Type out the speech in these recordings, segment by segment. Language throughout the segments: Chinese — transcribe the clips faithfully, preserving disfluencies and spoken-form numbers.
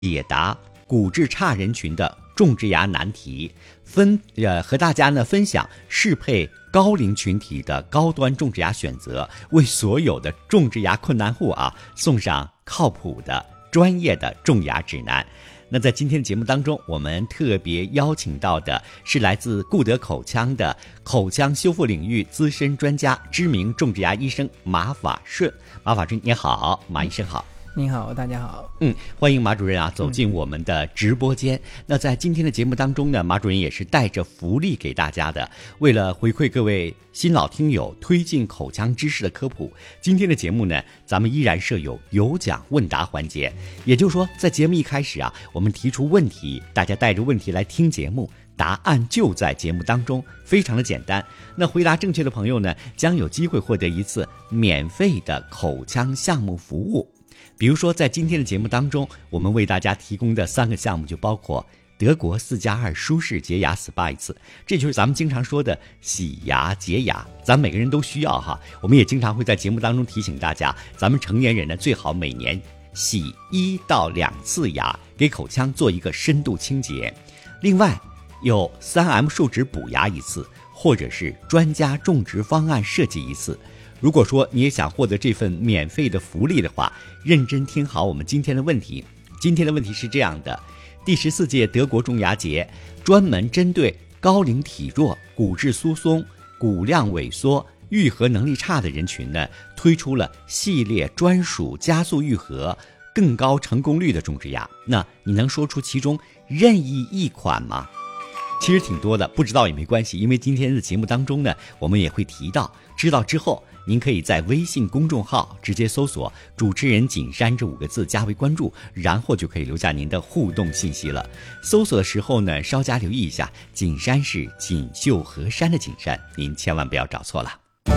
解答骨质差人群的种植牙难题，分呃和大家呢分享适配高龄群体的高端种植牙选择，为所有的种植牙困难户啊送上靠谱的专业的种牙指南。那在今天的节目当中，我们特别邀请到的是来自固德口腔的口腔修复领域资深专家、知名种植牙医生马法顺。马法顺你好。马医生好。 您好，大家好。 嗯，欢迎马主任啊走进我们的直播间。嗯、那在今天的节目当中呢，马主任也是带着福利给大家的。为了回馈各位新老听友，推进口腔知识的科普，今天的节目呢，咱们依然设有有奖问答环节。也就是说，在节目一开始啊，我们提出问题，大家带着问题来听节目，答案就在节目当中，非常的简单。那回答正确的朋友呢，将有机会获得一次免费的口腔项目服务。比如说在今天的节目当中，我们为大家提供的三个项目就包括德国四加二舒适洁牙 S P A 一次，这就是咱们经常说的洗牙洁牙，咱每个人都需要哈。我们也经常会在节目当中提醒大家，咱们成年人呢最好每年洗一到两次牙，给口腔做一个深度清洁。另外有 三 M 树脂补牙一次，或者是专家种植方案设计一次。如果说你也想获得这份免费的福利的话，认真听好我们今天的问题。今天的问题是这样的：第十四届德国种牙节专门针对高龄体弱、骨质疏松、骨量萎缩、愈合能力差的人群呢，推出了系列专属加速愈合、更高成功率的种植牙。那你能说出其中任意一款吗？其实挺多的，不知道也没关系，因为今天的节目当中呢，我们也会提到。知道之后，您可以在微信公众号直接搜索主持人锦山这五个字加为关注，然后就可以留下您的互动信息了。搜索的时候呢，稍加留意一下，锦山是锦绣河山的锦山，您千万不要找错了。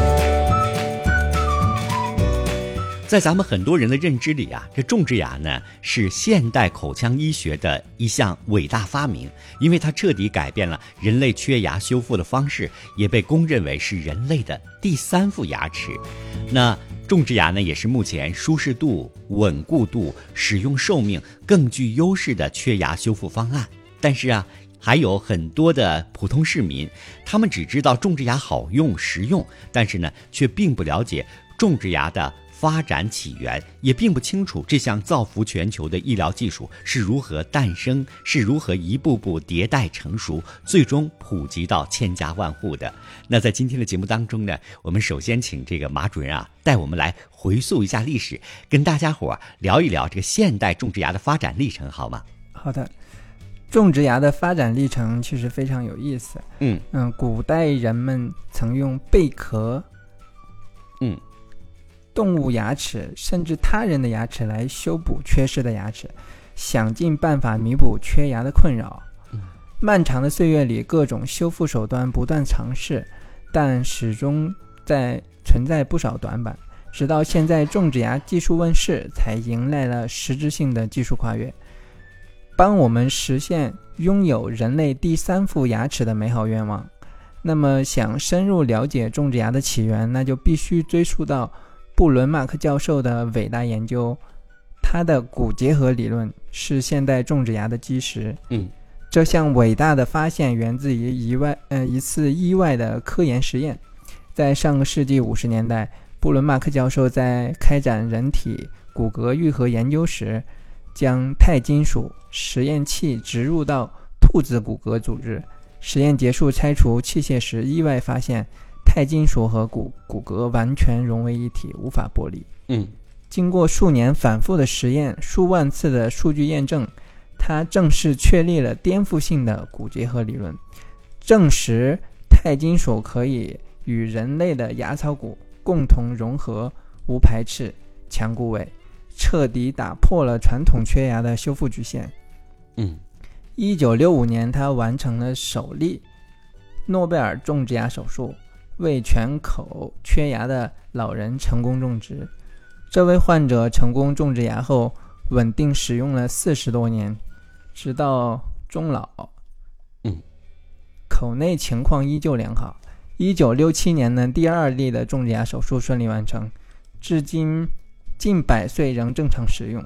在咱们很多人的认知里啊，这种植牙呢是现代口腔医学的一项伟大发明，因为它彻底改变了人类缺牙修复的方式，也被公认为是人类的第三副牙齿。那种植牙呢，也是目前舒适度、稳固度、使用寿命更具优势的缺牙修复方案。但是啊，还有很多的普通市民，他们只知道种植牙好用实用，但是呢，却并不了解种植牙的发展起源，也并不清楚这项造福全球的医疗技术是如何诞生，是如何一步步迭代成熟，最终普及到千家万户的。那在今天的节目当中呢，我们首先请这个马主任啊，带我们来回溯一下历史，跟大家伙聊一聊这个现代种植牙的发展历程，好吗？ 好的。种植牙的发展历程其实非常有意思。 嗯嗯，古代人们曾用贝壳， 嗯。 动物牙齿甚至他人的牙齿来修补缺失的牙齿，想尽办法弥补缺牙的困扰。漫长的岁月里，各种修复手段不断尝试，但始终在存在不少短板。直到现在种植牙技术问世，才迎来了实质性的技术跨越，帮我们实现拥有人类第三副牙齿的美好愿望。那么想深入了解种植牙的起源，那就必须追溯到布伦马克教授的伟大研究，他的骨结合理论是现代种植牙的基石。 嗯， 这项伟大的发现源自于意外呃一次意外的科研实验。在上个世纪五十年代，布伦马克教授在开展人体骨骼愈合研究时，将钛金属实验器植入到兔子骨骼组织。实验结束拆除器械时，意外发现钛金属和骨骨骼完全融为一体，无法剥离。 嗯， 经过数年反复的实验，数万次的数据验证，它正式确立了颠覆性的骨结合理论，证实钛金属可以与人类的牙槽骨共同融合，无排斥，强固位，彻底打破了传统缺牙的修复局限。 嗯， 一九六五年，他完成了首例诺贝尔种植牙手术，为全口缺牙的老人成功种植。这位患者成功种植牙后，稳定使用了四十多年，直到终老。 嗯， 口内情况依旧良好。一九六七年呢，第二例的种植牙手术顺利完成，至今近百岁仍正常使用。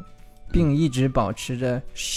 并一直保持着